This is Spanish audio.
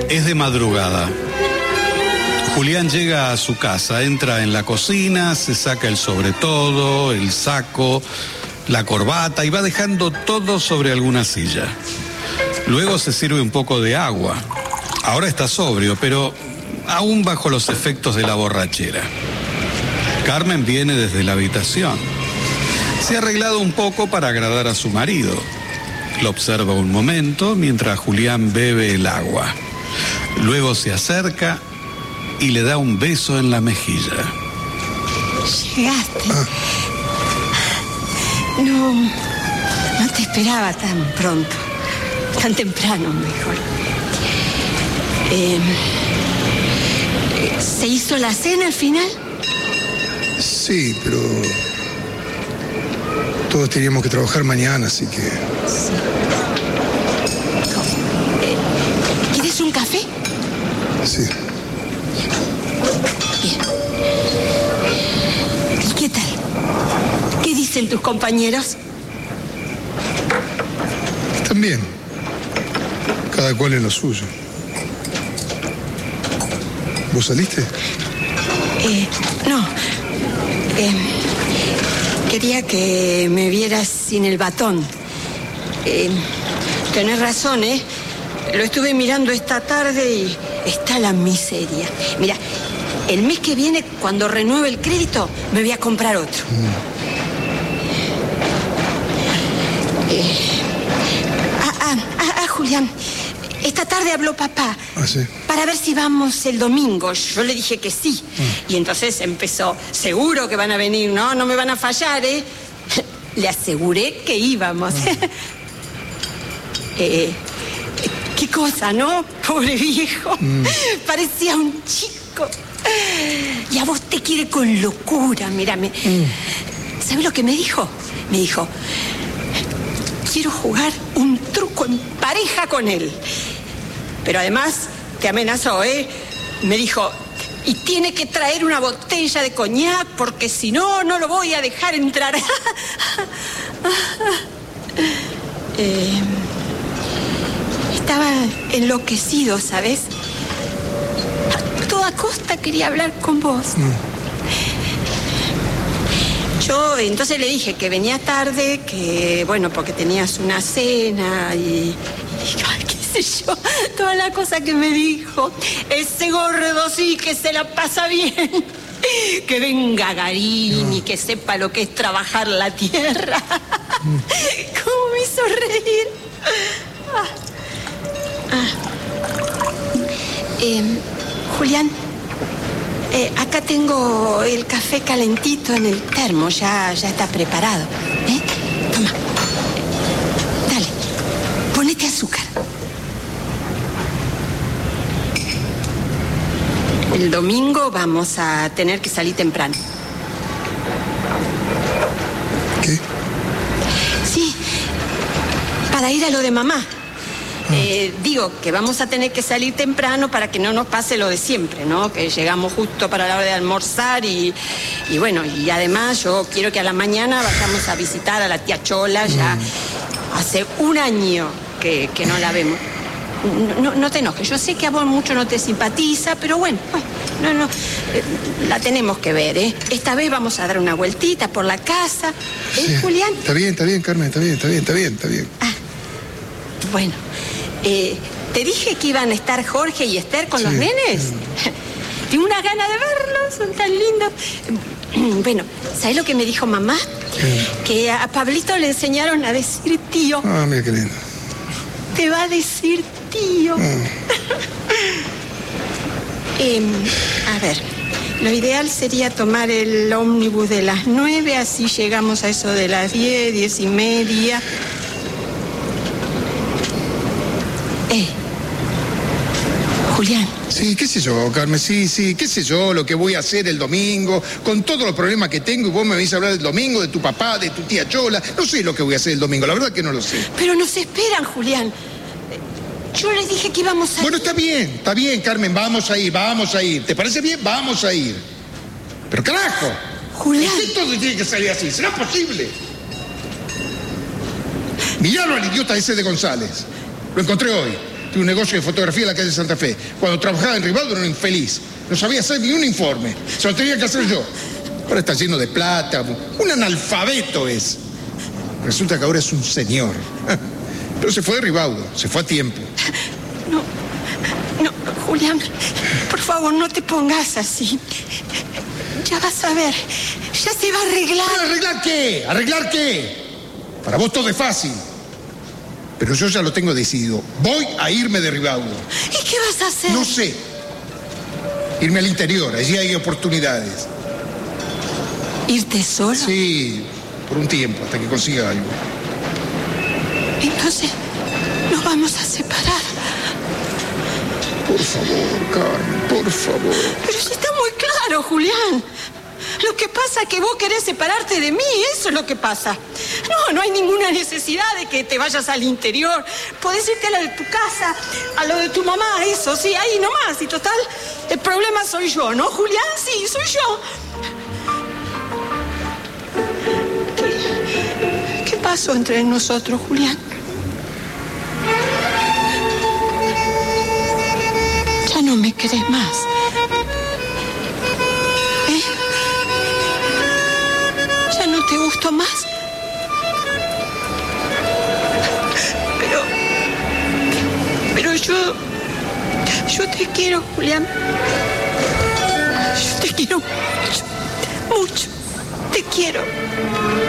Es de madrugada. Julián llega a su casa, entra en la cocina, se saca el sobretodo, el saco, la corbata y va dejando todo sobre alguna silla. Luego se sirve un poco de agua. Ahora está sobrio, pero aún bajo los efectos de la borrachera. Carmen viene desde la habitación. Se ha arreglado un poco para agradar a su marido. Lo observa un momento mientras Julián bebe el agua. Luego se acerca y le da un beso en la mejilla. Llegaste. No te esperaba tan pronto. Tan temprano, mejor. ¿Se hizo la cena al final? Sí, pero todos teníamos que trabajar mañana, así que... Sí. ¿Quieres un café? Sí. Bien. ¿Y qué tal? ¿Qué dicen tus compañeros? Están bien. Cada cual en lo suyo. ¿Vos saliste? No. Quería que me vieras sin el batón. Tenés razón, ¿eh? Lo estuve mirando esta tarde y está la miseria. Mira, el mes que viene, cuando renueve el crédito, me voy a comprar otro. Julián, esta tarde habló papá. ¿Ah, sí? Para ver si vamos el domingo. Yo le dije que sí. Y entonces empezó, seguro que van a venir, ¿no? No me van a fallar, ¿eh? Le aseguré que íbamos. Qué cosa, ¿no? Pobre viejo. Parecía un chico. Y a vos te quiere con locura, mírame. ¿Sabes lo que me dijo? Me dijo, quiero jugar un truco en pareja con él. Pero además te amenazó, ¿eh? Me dijo, y tiene que traer una botella de coñac porque si no, no lo voy a dejar entrar. Estaba enloquecido, ¿sabes? A toda costa quería hablar con vos. Yo entonces le dije que venía tarde, que bueno, porque tenías una cena y ay, qué sé yo, toda la cosa que me dijo. Ese gordo sí que se la pasa bien. Que venga Garín y que sepa lo que es trabajar la tierra. ¿Cómo me hizo reír? Julián, acá tengo el café calentito en el termo, ya está preparado. Toma. Dale, ponete azúcar. El domingo vamos a tener que salir temprano. ¿Qué? Sí, para ir a lo de mamá. Digo que vamos a tener que salir temprano para que no nos pase lo de siempre, ¿no? Que llegamos justo para la hora de almorzar y bueno, y además yo quiero que a la mañana vayamos a visitar a la tía Chola. Ya hace un año que no la vemos. No te enojes, yo sé que a vos mucho no te simpatiza, pero bueno, la tenemos que ver, ¿eh? Esta vez vamos a dar una vueltita por la casa, ¿eh, sí. Julián? Está bien, Carmen, está bien. Bueno, te dije que iban a estar Jorge y Esther con los nenes. Tengo una gana de verlos, son tan lindos. Bueno, ¿sabes lo que me dijo mamá? Que a Pablito le enseñaron a decir tío. Ah, mira qué lindo. Te va a decir tío. A ver, lo ideal sería tomar el ómnibus de las 9, así llegamos a eso de las 10, 10:30. Julián. Sí, qué sé yo, Carmen, sí, qué sé yo, lo que voy a hacer el domingo, con todos los problemas que tengo, y vos me venís a hablar del domingo, de tu papá, de tu tía Chola. No sé lo que voy a hacer el domingo, la verdad que no lo sé. Pero nos esperan, Julián. Yo les dije que íbamos a ir. Bueno, está bien, Carmen, vamos a ir. ¿Te parece bien? Vamos a ir. Pero carajo. Julián. ¿Por qué todo tiene que salir así? ¿Será posible? Miralo al idiota ese de González. Lo encontré hoy. de un negocio de fotografía en la calle Santa Fe. Cuando trabajaba en Rivaldo era un infeliz. No sabía hacer ni un informe. Se lo tenía que hacer yo. Ahora está lleno de plata. Un analfabeto es. Resulta que ahora es un señor. Pero se fue de Rivaldo. Se fue a tiempo. No, Julián. Por favor, no te pongas así. Ya vas a ver. Ya se va a arreglar. ¿Pero arreglar qué? ¿Arreglar qué? Para vos todo es fácil. Pero yo ya lo tengo decidido. Voy a irme de Rivaldo. ¿Y qué vas a hacer? No sé. Irme al interior. Allí hay oportunidades. ¿Irte solo? Sí, por un tiempo, hasta que consiga algo. Entonces, nos vamos a separar. Por favor, Carmen, por favor. Pero si está muy claro, Julián. Lo que pasa es que vos querés separarte de mí, eso es lo que pasa. No hay ninguna necesidad de que te vayas al interior. Podés irte a lo de tu casa, a lo de tu mamá, eso, sí, ahí nomás. Y total, el problema soy yo, ¿no, Julián? Sí, soy yo. ¿Qué pasó entre nosotros, Julián? Ya no me querés más. ¿Ya no te gusto más? Pero yo te quiero, Julián. Yo te quiero mucho, mucho. Te quiero.